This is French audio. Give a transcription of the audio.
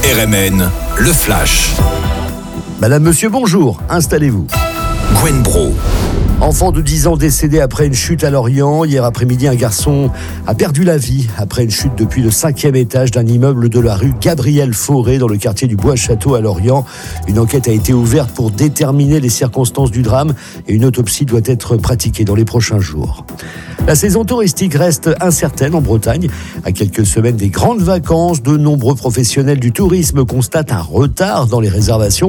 RMN, le Flash. Madame, monsieur, bonjour, installez-vous. Gwen Bro. Enfant de 10 ans décédé après une chute à Lorient. Hier après-midi, un garçon a perdu la vie après une chute depuis le 5e étage d'un immeuble de la rue Gabriel Fauré dans le quartier du Bois-Château à Lorient. Une enquête a été ouverte pour déterminer les circonstances du drame et une autopsie doit être pratiquée dans les prochains jours. La saison touristique reste incertaine en Bretagne. À quelques semaines des grandes vacances, de nombreux professionnels du tourisme constatent un retard dans les réservations.